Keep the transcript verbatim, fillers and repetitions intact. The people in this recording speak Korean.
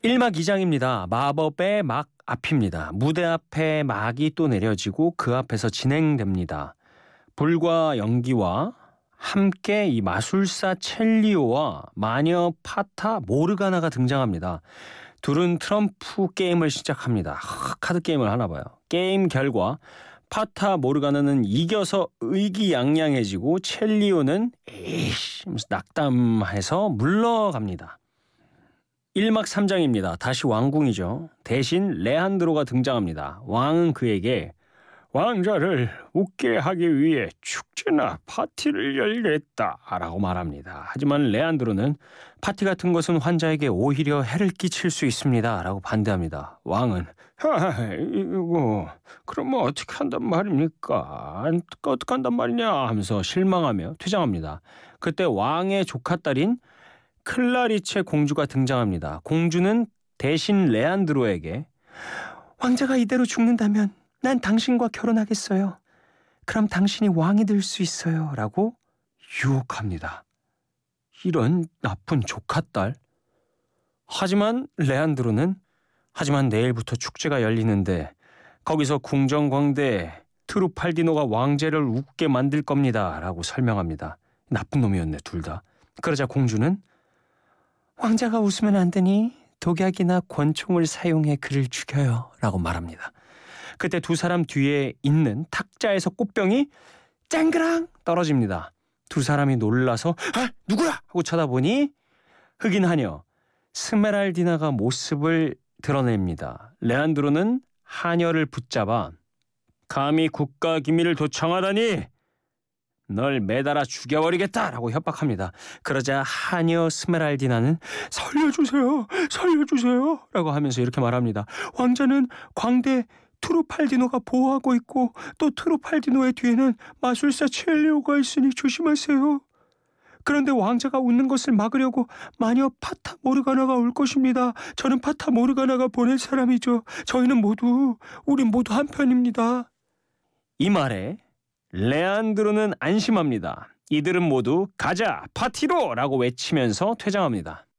일 막 이 장입니다. 마법의 막 앞입니다. 무대 앞에 막이 또 내려지고 그 앞에서 진행됩니다. 불과 연기와 함께 이 마술사 첼리오와 마녀 파타 모르가나가 등장합니다. 둘은 트럼프 게임을 시작합니다. 하, 카드 게임을 하나 봐요. 게임 결과 파타 모르가나는 이겨서 의기양양해지고 첼리오는 에이씨 하면서 낙담해서 물러갑니다. 일 막 삼 장입니다. 다시 왕궁이죠. 대신 레한드로가 등장합니다. 왕은 그에게 왕자를 웃게 하기 위해 축제나 파티를 열겠다라고 말합니다. 하지만 레안드로는 파티 같은 것은 환자에게 오히려 해를 끼칠 수 있습니다라고 반대합니다. 왕은 하, 이거 그러면 어떻게 한단 말입니까? 어떻게 한단 말이냐 하면서 실망하며 퇴장합니다. 그때 왕의 조카딸인 클라리체 공주가 등장합니다. 공주는 대신 레안드로에게 왕자가 이대로 죽는다면 난 당신과 결혼하겠어요. 그럼 당신이 왕이 될 수 있어요. 라고 유혹합니다. 이런 나쁜 조카딸. 하지만 레안드로는 하지만 내일부터 축제가 열리는데 거기서 궁정광대 트루팔디노가 왕제를 웃게 만들 겁니다. 라고 설명합니다. 나쁜 놈이었네 둘 다. 그러자 공주는 왕자가 웃으면 안 되니 독약이나 권총을 사용해 그를 죽여요. 라고 말합니다. 그때 두 사람 뒤에 있는 탁자에서 꽃병이 쨍그랑 떨어집니다. 두 사람이 놀라서 아, 누구야? 하고 쳐다보니 흑인 하녀 스메랄디나가 모습을 드러냅니다. 레안드로는 하녀를 붙잡아 감히 국가 기밀을 도청하다니 널 매달아 죽여버리겠다라고 협박합니다. 그러자 하녀 스메랄디나는 살려주세요. 살려주세요. 라고 하면서 이렇게 말합니다. 왕자는 광대 트루팔디노가 보호하고 있고 또 트루팔디노의 뒤에는 마술사 첼리오가 있으니 조심하세요. 그런데 왕자가 웃는 것을 막으려고 마녀 파타 모르가나가 올 것입니다. 저는 파타 모르가나가 보낸 사람이죠. 저희는 모두 우린 모두 한편입니다. 이 말에 레안드로는 안심합니다. 이들은 모두 가자 파티로 라고 외치면서 퇴장합니다.